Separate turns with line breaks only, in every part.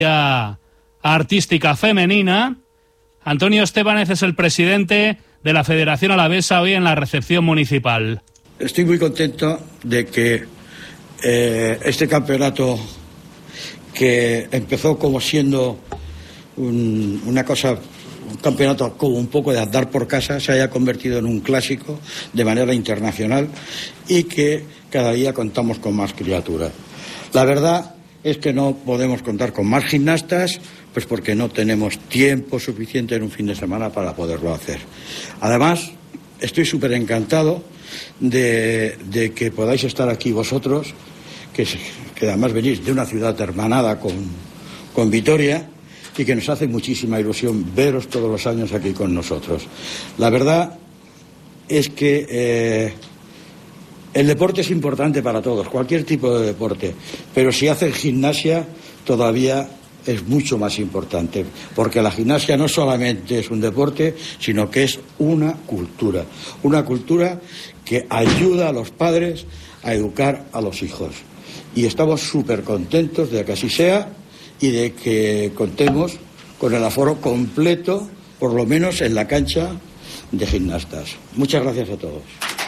artística femenina. Antonio Estébanez es el presidente de la Federación Alavesa hoy en la recepción municipal.
Estoy muy contento de que este campeonato, que empezó como siendo un campeonato como un poco de andar por casa, se haya convertido en un clásico de manera internacional y que cada día contamos con más criaturas. La verdad es que no podemos contar con más gimnastas, pues porque no tenemos tiempo suficiente en un fin de semana para poderlo hacer. Además, estoy súper encantado de que podáis estar aquí vosotros, que además venís de una ciudad hermanada con Vitoria, y que nos hace muchísima ilusión veros todos los años aquí con nosotros. La verdad es que el deporte es importante para todos, cualquier tipo de deporte, pero si hacen gimnasia todavía es mucho más importante, porque la gimnasia no solamente es un deporte, sino que es una cultura que ayuda a los padres a educar a los hijos. Y estamos súper contentos de que así sea y de que contemos con el aforo completo, por lo menos en la cancha de gimnastas. Muchas gracias a todos.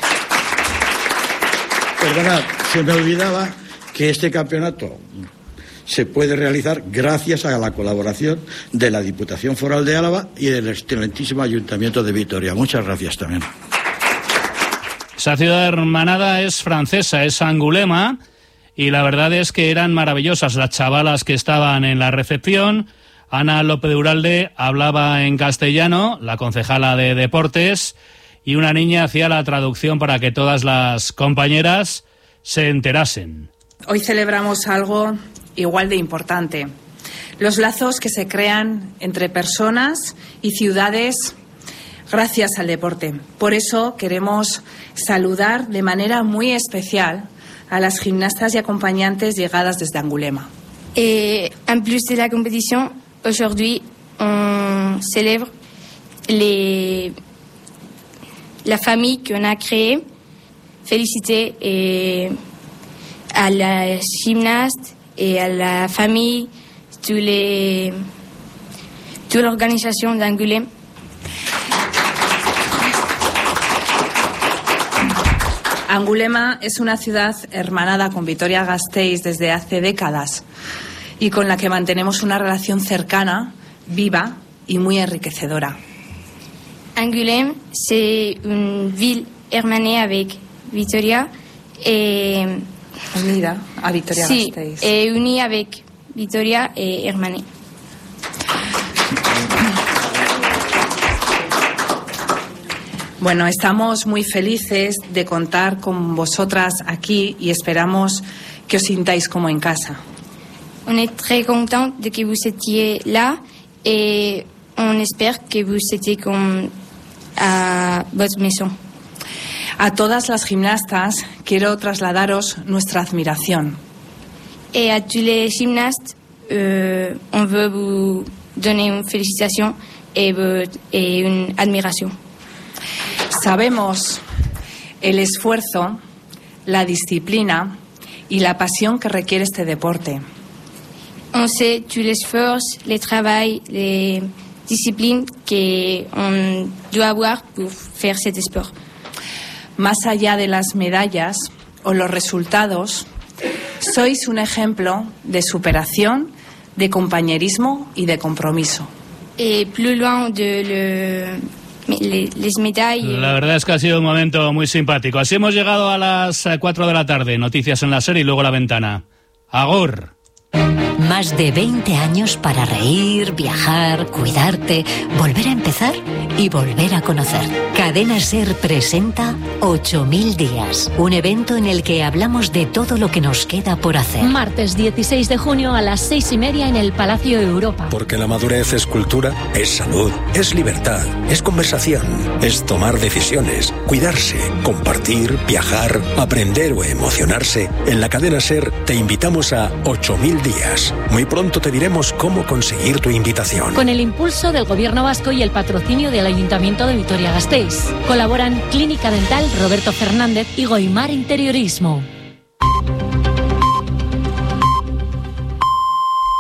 Perdonad, se me olvidaba que este campeonato se puede realizar gracias a la colaboración de la Diputación Foral de Álava y del excelentísimo Ayuntamiento de Vitoria. Muchas gracias también.
Esa ciudad hermanada es francesa, es Angulema, y la verdad es que eran maravillosas las chavalas que estaban en la recepción. Ana López de Uralde hablaba en castellano, la concejala de Deportes, y una niña hacía la traducción para que todas las compañeras se enterasen.
Hoy celebramos algo igual de importante: los lazos que se crean entre personas y ciudades gracias al deporte. Por eso queremos saludar de manera muy especial a las gimnastas y acompañantes llegadas desde Angulema.
En plus de la compétition, aujourd'hui on célèbre la famille qu'on a créée. Féliciter à la gymnaste et à la famille, toute l'organisation d'Angoulême.
Angulema es una ciudad hermanada con Vitoria-Gasteiz desde hace décadas y con la que mantenemos una relación cercana, viva y muy enriquecedora.
Angoulême, c'est une ville hermanée avec Vitoria et
unida a Vitoria-Gasteiz.
Sí, unie avec Vitoria et hermanée.
Bueno, estamos muy felices de contar con vosotras aquí y esperamos que os sintáis como en casa.
On est très content de que vous étiez là et on espère que vous étiez comme à votre maison.
A todas las gimnastas quiero trasladaros nuestra admiración.
Et à tous les gymnastes, on veut vous donner une félicitation et une admiration.
Sabemos el esfuerzo, la disciplina y la pasión que requiere este deporte.
On sait tout l'esforç, le travail, les disciplines qu'on doit avoir pour faire cet sport.
Más allá de las medallas o los resultados, sois un ejemplo de superación, de compañerismo y de compromiso.
Et plus loin de les médailles.
La verdad es que ha sido un momento muy simpático. Así hemos llegado a las 4 de la tarde. Noticias en la SER y luego La Ventana. Agur.
Más de 20 años para reír, viajar, cuidarte, volver a empezar y volver a conocer. Cadena SER presenta 8000 días, un evento en el que hablamos de todo lo que nos queda por hacer.
Martes 16 de junio a las 6:30 en el Palacio Europa.
Porque la madurez es cultura, es salud, es libertad, es conversación, es tomar decisiones, cuidarse, compartir, viajar, aprender o emocionarse. En la Cadena SER te invitamos a 8000 días. Muy pronto te diremos cómo conseguir tu invitación.
Con el impulso del Gobierno vasco y el patrocinio del Ayuntamiento de Vitoria-Gasteiz. Colaboran Clínica Dental Roberto Fernández y Goimar Interiorismo.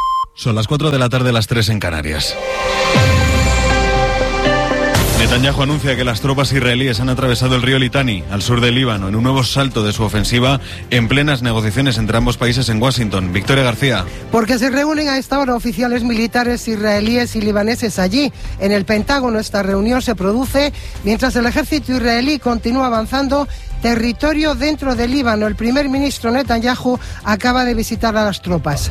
Son las 4 de la tarde, las 3 en Canarias. Netanyahu anuncia que las tropas israelíes han atravesado el río Litani, al sur del Líbano, en un nuevo salto de su ofensiva en plenas negociaciones entre ambos países en Washington. Victoria García.
Porque se reúnen a esta hora oficiales militares israelíes y libaneses allí. En el Pentágono esta reunión se produce mientras el ejército israelí continúa avanzando territorio dentro del Líbano. El primer ministro Netanyahu acaba de visitar a las tropas.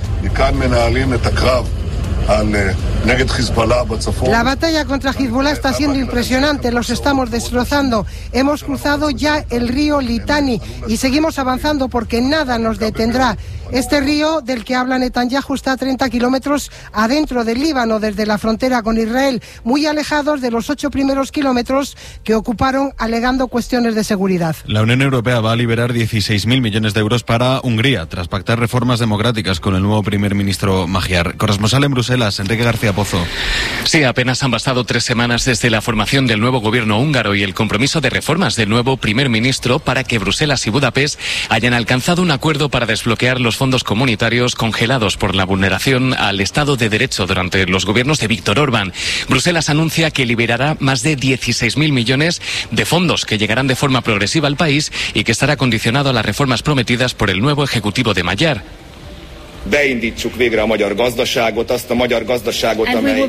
La batalla contra Hezbollah está siendo impresionante, los estamos destrozando. Hemos cruzado ya el río Litani y seguimos avanzando porque nada nos detendrá. Este río del que habla Netanyahu está a 30 kilómetros adentro del Líbano, desde la frontera con Israel, muy alejados de los 8 primeros kilómetros que ocuparon alegando cuestiones de seguridad.
La Unión Europea va a liberar 16.000 millones de euros para Hungría, tras pactar reformas democráticas con el nuevo primer ministro Magyar. Corresponsal en Bruselas, Enrique García Pozo.
Sí, apenas han bastado 3 semanas desde la formación del nuevo gobierno húngaro y el compromiso de reformas del nuevo primer ministro para que Bruselas y Budapest hayan alcanzado un acuerdo para desbloquear los fondos comunitarios congelados por la vulneración al Estado de Derecho durante los gobiernos de Víctor Orbán. Bruselas anuncia que liberará más de 16.000 millones de fondos que llegarán de forma progresiva al país y que estará condicionado a las reformas prometidas por el nuevo ejecutivo de Magyar.
Beindítsuk végre a magyar gazdaságot, azt a magyar gazdaságot, amely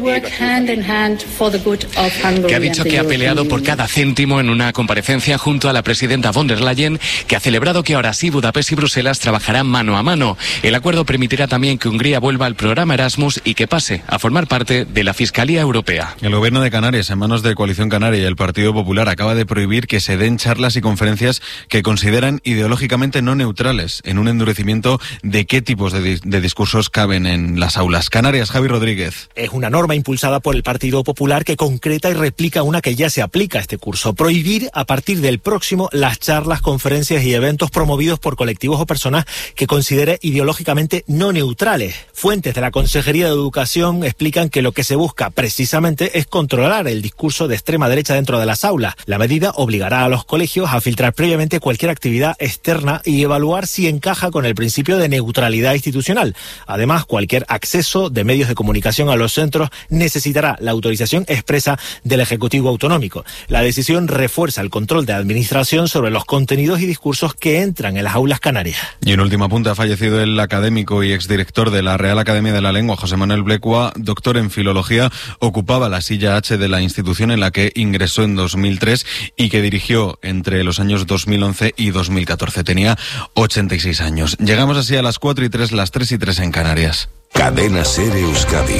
que ha dicho que ha peleado por cada céntimo en una comparecencia junto a la presidenta von der Leyen, que ha celebrado que ahora sí Budapest y Bruselas trabajarán mano a mano. El acuerdo permitirá también que Hungría vuelva al programa Erasmus y que pase a formar parte de la Fiscalía Europea.
El gobierno de Canarias, en manos de Coalición Canaria y el Partido Popular, acaba de prohibir que se den charlas y conferencias que consideran ideológicamente no neutrales, en un endurecimiento de qué tipos de discursos caben en las aulas. Canarias, Javi Rodríguez.
Es una norma impulsada por el Partido Popular que concreta y replica una que ya se aplica este curso. Prohibir a partir del próximo las charlas, conferencias y eventos promovidos por colectivos o personas que considere ideológicamente no neutrales. Fuentes de la Consejería de Educación explican que lo que se busca precisamente es controlar el discurso de extrema derecha dentro de las aulas. La medida obligará a los colegios a filtrar previamente cualquier actividad externa y evaluar si encaja con el principio de neutralidad institucional. Además, cualquier acceso de medios de comunicación a los centros necesitará la autorización expresa del Ejecutivo Autonómico. La decisión refuerza el control de administración sobre los contenidos y discursos que entran en las aulas canarias.
Y en última punta ha fallecido el académico y exdirector de la Real Academia de la Lengua, José Manuel Blecua, doctor en filología, ocupaba la silla H de la institución en la que ingresó en 2003 y que dirigió entre los años 2011 y 2014. Tenía 86 años. Llegamos así a las 4:03, las 3:03 en Canarias.
Cadena SER Euskadi.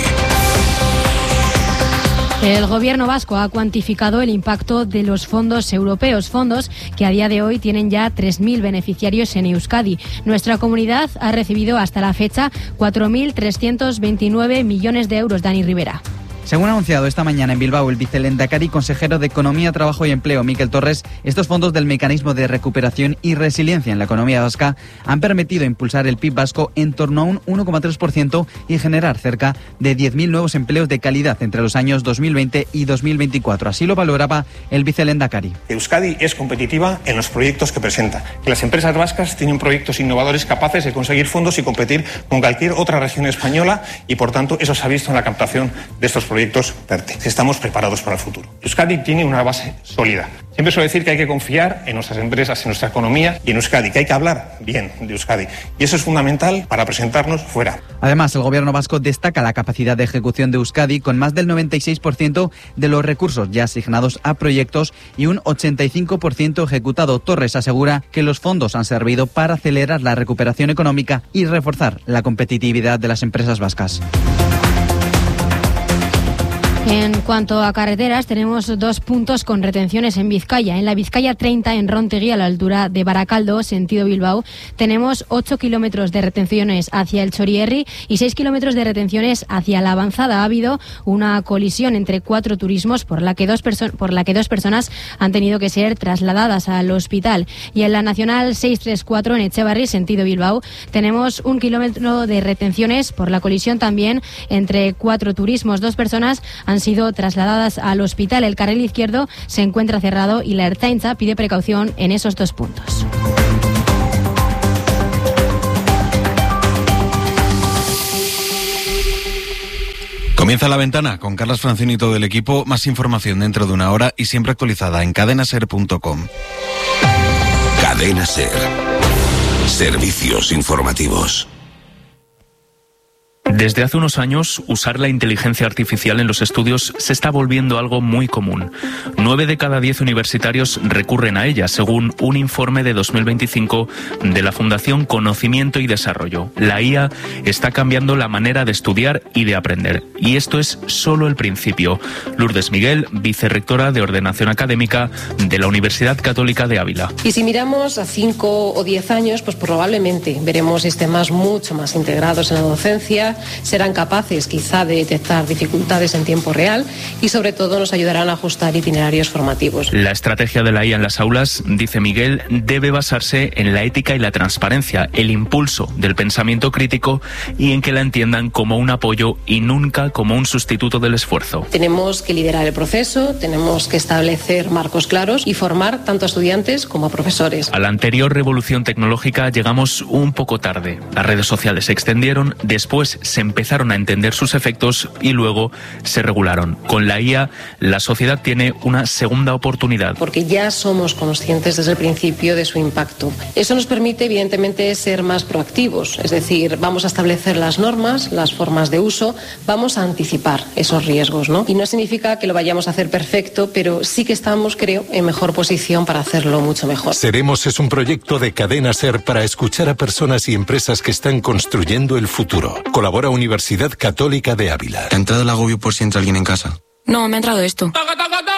El gobierno vasco ha cuantificado el impacto de los fondos europeos, fondos que a día de hoy tienen ya 3.000 beneficiarios en Euskadi. Nuestra comunidad ha recibido hasta la fecha 4.329 millones de euros. Dani Rivera.
Según ha anunciado esta mañana en Bilbao el vicelehendakari consejero de Economía, Trabajo y Empleo, Miquel Torres, estos fondos del Mecanismo de Recuperación y Resiliencia en la economía vasca han permitido impulsar el PIB vasco en torno a un 1,3% y generar cerca de 10.000 nuevos empleos de calidad entre los años 2020 y 2024. Así lo valoraba el vicelehendakari.
Euskadi es competitiva en los proyectos que presenta. Las empresas vascas tienen proyectos innovadores capaces de conseguir fondos y competir con cualquier otra región española y, por tanto, eso se ha visto en la captación de estos proyectos PERTE. Estamos preparados para el futuro. Euskadi tiene una base sólida. Siempre suelo decir que hay que confiar en nuestras empresas, en nuestra economía y en Euskadi, que hay que hablar bien de Euskadi. Y eso es fundamental para presentarnos fuera.
Además, el gobierno vasco destaca la capacidad de ejecución de Euskadi con más del 96% de los recursos ya asignados a proyectos y un 85% ejecutado. Torres asegura que los fondos han servido para acelerar la recuperación económica y reforzar la competitividad de las empresas vascas.
En cuanto a carreteras, tenemos 2 puntos con retenciones en Vizcaya. En la Vizcaya 30, en Rontegui, a la altura de Baracaldo, sentido Bilbao, tenemos 8 kilómetros de retenciones hacia el Chorierri y 6 kilómetros de retenciones hacia la Avanzada. Ha habido una colisión entre 4 turismos por la que dos personas han tenido que ser trasladadas al hospital. Y en la Nacional 634, en Etxebarri, sentido Bilbao, tenemos 1 kilómetro de retenciones por la colisión también entre 4 turismos. 2 personas han sido trasladadas al hospital. El carril izquierdo se encuentra cerrado y la Ertzaintza pide precaución en esos 2 puntos.
Comienza La Ventana con Carlas Francini y todo el equipo. Más información dentro de una hora y siempre actualizada en cadenaser.com.
Cadena Ser. Servicios informativos.
Desde hace unos años, usar la inteligencia artificial en los estudios se está volviendo algo muy común. 9 de cada 10 universitarios recurren a ella, según un informe de 2025 de la Fundación Conocimiento y Desarrollo. La IA está cambiando la manera de estudiar y de aprender. Y esto es solo el principio. Lourdes Miguel, vicerrectora de Ordenación Académica de la Universidad Católica de Ávila.
Y si miramos a 5 o 10 años, pues probablemente veremos sistemas mucho más integrados en la docencia, serán capaces quizá de detectar dificultades en tiempo real y sobre todo nos ayudarán a ajustar itinerarios formativos.
La estrategia de la IA en las aulas, dice Miguel, debe basarse en la ética y la transparencia, el impulso del pensamiento crítico y en que la entiendan como un apoyo y nunca como un sustituto del esfuerzo.
Tenemos que liderar el proceso, tenemos que establecer marcos claros y formar tanto a estudiantes como a profesores.
A la anterior revolución tecnológica llegamos un poco tarde. Las redes sociales se extendieron, después se empezaron a entender sus efectos y luego se regularon. Con la IA, la sociedad tiene una segunda oportunidad.
Porque ya somos conscientes desde el principio de su impacto. Eso nos permite, evidentemente, ser más proactivos. Es decir, vamos a establecer las normas, las formas de uso, vamos a anticipar esos riesgos, ¿no? Y no significa que lo vayamos a hacer perfecto, pero sí que estamos, creo, en mejor posición para hacerlo mucho mejor.
Seremos es un proyecto de Cadena Ser para escuchar a personas y empresas que están construyendo el futuro. Colabora Universidad Católica de Ávila.
¿Te ha entrado el agobio por si entra alguien en casa?
No, me ha entrado esto.